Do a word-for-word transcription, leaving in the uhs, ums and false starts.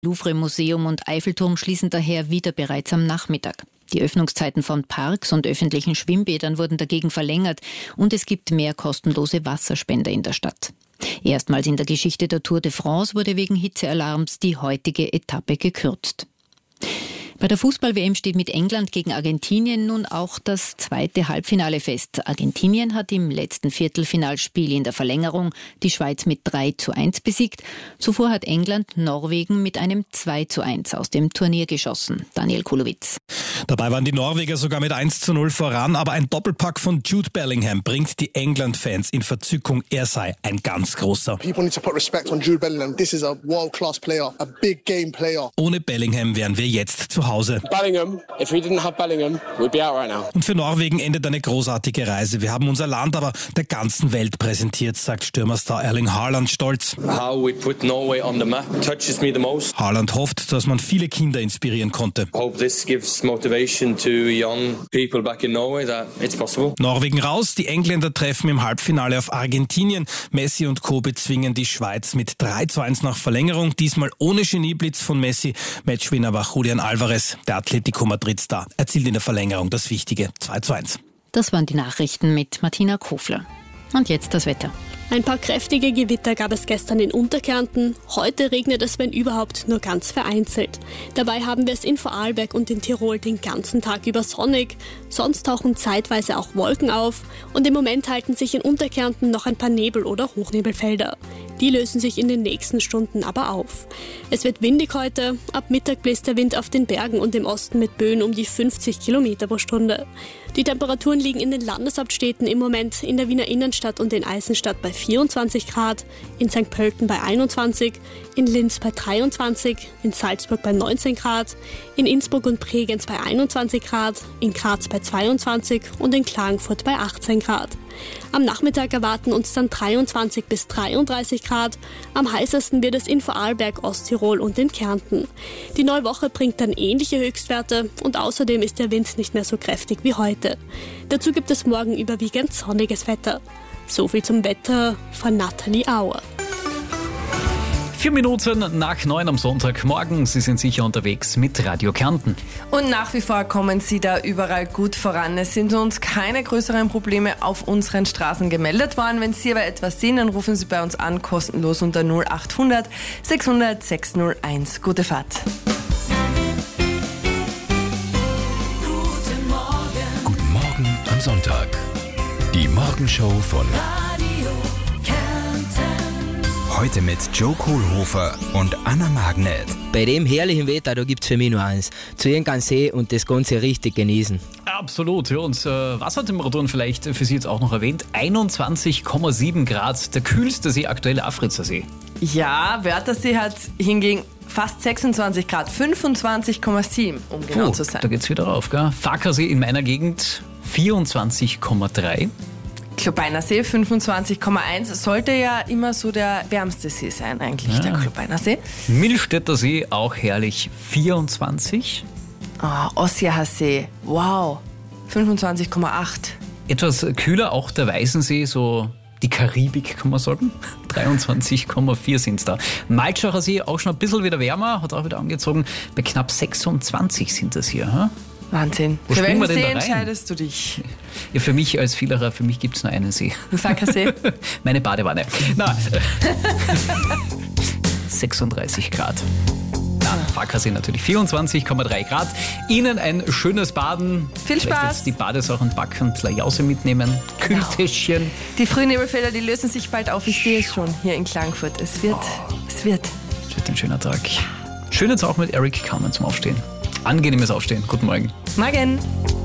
Louvre-Museum und Eiffelturm schließen daher wieder bereits am Nachmittag. Die Öffnungszeiten von Parks und öffentlichen Schwimmbädern wurden dagegen verlängert und es gibt mehr kostenlose Wasserspender in der Stadt. Erstmals in der Geschichte der Tour de France wurde wegen Hitzealarms die heutige Etappe gekürzt. Bei der Fußball-W M steht mit England gegen Argentinien nun auch das zweite Halbfinale fest. Argentinien hat im letzten Viertelfinalspiel in der Verlängerung die Schweiz mit drei zu eins besiegt. Zuvor hat England Norwegen mit einem zwei zu eins aus dem Turnier geschossen. Daniel Kulowitz. Dabei waren die Norweger sogar mit eins zu null voran, aber ein Doppelpack von Jude Bellingham bringt die England-Fans in Verzückung. Er sei ein ganz großer. People need to put respect on Jude Bellingham. This is a world-class player, a big game player. Ohne Bellingham wären wir jetzt zu Hause. Bellingham, if we didn't have Bellingham, we'd be out right now. Und für Norwegen endet eine großartige Reise. Wir haben unser Land aber der ganzen Welt präsentiert, sagt Stürmerstar Erling Haaland stolz. How we put Norway on the map touches me the most. Haaland hofft, dass man viele Kinder inspirieren konnte. Hope this gives motivation to young people back in Norway that it's possible. Norwegen raus, die Engländer treffen im Halbfinale auf Argentinien. Messi und Co. bezwingen die Schweiz mit drei zu eins nach Verlängerung. Diesmal ohne Genieblitz von Messi. Matchwinner war Julian Alvarez. Der Atletico Madrid-Star erzielt in der Verlängerung das wichtige zwei zu eins. Das waren die Nachrichten mit Martina Kofler. Und jetzt das Wetter. Ein paar kräftige Gewitter gab es gestern in Unterkärnten. Heute regnet es, wenn überhaupt, nur ganz vereinzelt. Dabei haben wir es in Vorarlberg und in Tirol den ganzen Tag über sonnig. Sonst tauchen zeitweise auch Wolken auf. Und im Moment halten sich in Unterkärnten noch ein paar Nebel- oder Hochnebelfelder. Die lösen sich in den nächsten Stunden aber auf. Es wird windig heute. Ab Mittag bläst der Wind auf den Bergen und im Osten mit Böen um die fünfzig Kilometer pro Stunde. Die Temperaturen liegen in den Landeshauptstädten im Moment in der Wiener Innenstadt und in Eisenstadt bei vierundzwanzig Grad, in Sankt Pölten bei einundzwanzig, in Linz bei dreiundzwanzig, in Salzburg bei neunzehn Grad, in Innsbruck und Bregenz bei einundzwanzig Grad, in Graz bei zweiundzwanzig und in Klagenfurt bei achtzehn Grad. Am Nachmittag erwarten uns dann dreiundzwanzig bis dreiunddreißig Grad. Am heißesten wird es in Vorarlberg, Osttirol und in Kärnten. Die neue Woche bringt dann ähnliche Höchstwerte und außerdem ist der Wind nicht mehr so kräftig wie heute. Dazu gibt es morgen überwiegend sonniges Wetter. So viel zum Wetter von Nathalie Auer. Vier Minuten nach neun am Sonntagmorgen. Sie sind sicher unterwegs mit Radio Kärnten. Und nach wie vor kommen Sie da überall gut voran. Es sind uns keine größeren Probleme auf unseren Straßen gemeldet worden. Wenn Sie aber etwas sehen, dann rufen Sie bei uns an, kostenlos unter null acht hundert sechshundert sechshunderteins. Gute Fahrt. Guten Morgen. Guten Morgen am Sonntag. Die Morgenshow von Radio Kärnten. Heute mit Joe Kohlhofer und Anna Magnet. Bei dem herrlichen Wetter, da gibt es für mich nur eins. Zu irgendeinem See und das Ganze richtig genießen. Absolut. Ja, und äh, Wassertemperaturen vielleicht für Sie jetzt auch noch erwähnt. einundzwanzig Komma sieben Grad, der kühlste See aktuell, Afritzer See. Ja, Wörthersee hat hingegen fast sechsundzwanzig Grad, fünfundzwanzig Komma sieben, um genau Puh, zu sein. Da geht's wieder rauf, gell? Fackersee in meiner Gegend vierundzwanzig Komma drei. Klobeiner See fünfundzwanzig Komma eins, sollte ja immer so der wärmste See sein eigentlich, ja. Der Klobeiner See. Millstätter See, auch herrlich, vierundzwanzig. Oh, Ossiacher See, wow, fünfundzwanzig Komma acht. Etwas kühler auch der Weißensee, so die Karibik kann man sagen, dreiundzwanzig Komma vier sind es da. Maltschacher See, auch schon ein bisschen wieder wärmer, hat auch wieder angezogen, bei knapp sechsundzwanzig sind das hier. Hm? Wahnsinn. Wo für welchen wir denn See da rein? entscheidest du dich? Ja, für mich als Vielerer, für mich gibt es nur einen See. Fackersee? Meine Badewanne. Na, sechsunddreißig Grad. Ja, Fackersee natürlich vierundzwanzig Komma drei Grad. Ihnen ein schönes Baden. Viel Spaß. Vielleicht jetzt die Badesachen backen und Jause mitnehmen. Kühltäschchen. Die frühen Nebelfelder, die lösen sich bald auf. Ich sehe es schon hier in Klagenfurt. Es wird, oh. es wird. Es wird ein schöner Tag. Schön jetzt auch mit Eric Carmen zum Aufstehen. Angenehmes Aufstehen. Guten Morgen. Morgen.